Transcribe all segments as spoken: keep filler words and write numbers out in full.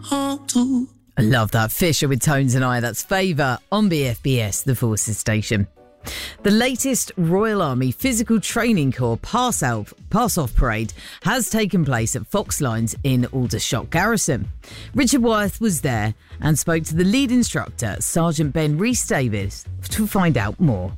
I love that. Fisher with Tones and I. That's Favour on B F B S, the Forces Station. The latest Royal Army Physical Training Corps pass-out, pass-off parade has taken place at Fox Lines in Aldershot Garrison. Richard Wyeth was there and spoke to the lead instructor, Sergeant Ben Rees-Davis, to find out more.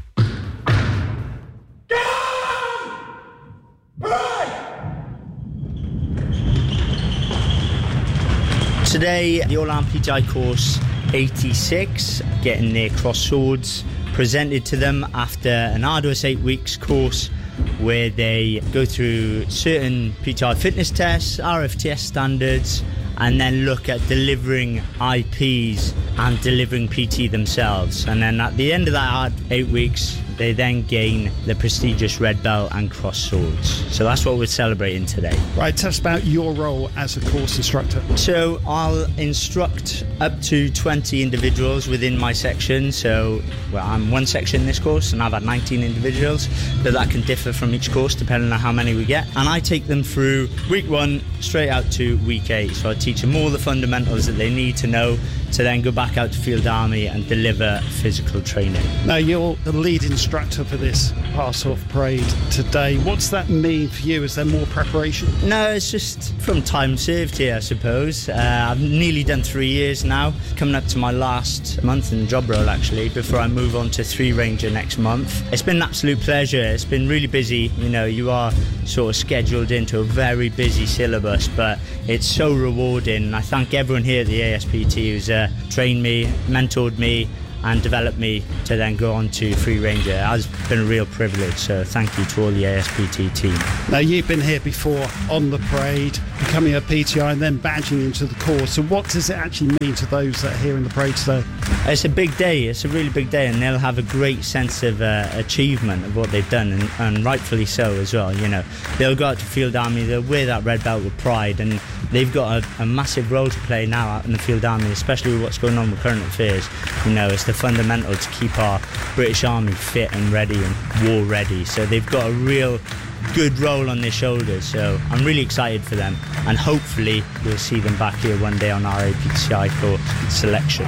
Today, the All Army P T I course eighty-six, getting their cross swords presented to them after an arduous eight weeks course where they go through certain P T I fitness tests, R F T S standards, and then look at delivering I Ps and delivering P T themselves. And then at the end of that eight weeks, they then gain the prestigious red belt and cross swords. So that's what we're celebrating today. Right, tell us about your role as a course instructor. So I'll instruct up to twenty individuals within my section. So well, I'm one section in this course and I've had nineteen individuals, but that can differ from each course depending on how many we get. And I take them through week one straight out to week eight. So I teach them all the fundamentals that they need to know to then go back out to Field Army and deliver physical training. Now, you're the lead instructor for this pass-off parade today. What's that mean for you? Is there more preparation? No, it's just from time served here, I suppose. Uh, I've nearly done three years now, coming up to my last month in the job role, actually, before I move on to Three Ranger next month. It's been an absolute pleasure. It's been really busy. You know, you are sort of scheduled into a very busy syllabus, but it's so rewarding. And I thank everyone here at the A S P T who's uh, trained me, mentored me, and developed me to then go on to Free Ranger. It has been a real privilege, so thank you to all the A S P T team. Now, you've been here before on the parade, becoming a P T I and then badging into the course. So what does it actually mean to those that are here in the parade today? It's a big day, it's a really big day, and they'll have a great sense of uh, achievement of what they've done, and, and rightfully so as well. You know, they'll go out to Field Army, they'll wear that red belt with pride, and they've got a, a massive role to play now out in the Field Army, especially with what's going on with current affairs. You know, it's the fundamental to keep our British Army fit and ready and war ready. So they've got a real good role on their shoulders. So I'm really excited for them, and hopefully we'll see them back here one day on our A P T I course selection.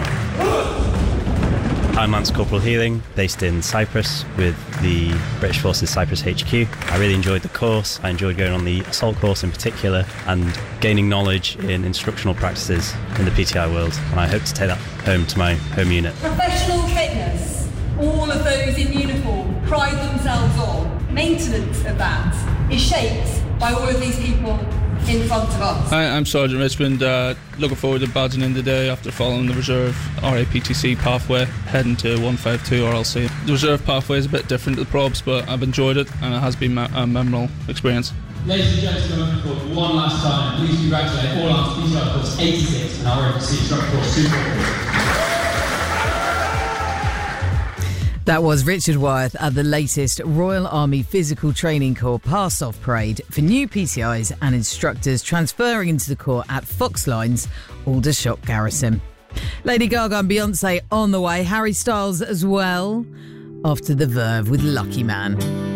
I'm Lance Corporal Healing, based in Cyprus with the British Forces Cyprus H Q. I really enjoyed the course. I enjoyed going on the assault course in particular and gaining knowledge in instructional practices in the P T I world, and I hope to take that home to my home unit. Professional fitness, all of those in uniform pride themselves on. Maintenance of that is shaped by all of these people in front of us. Hi, I'm Sergeant Richmond. Uh, looking forward to badging in today after following the reserve R A P T C pathway, heading to one fifty-two R L C. The reserve pathway is a bit different to the probes, but I've enjoyed it and it has been a memorable experience. Ladies and gentlemen, for one last time, please congratulate all our P T I course eighty-six and our R A P T C instructor course two forty. That was Richard Wyeth at the latest Royal Army Physical Training Corps pass-off parade for new P T Is and instructors transferring into the Corps at Fox Lines, Aldershot Garrison. Lady Gaga and Beyonce on the way, Harry Styles as well, after the Verve with Lucky Man.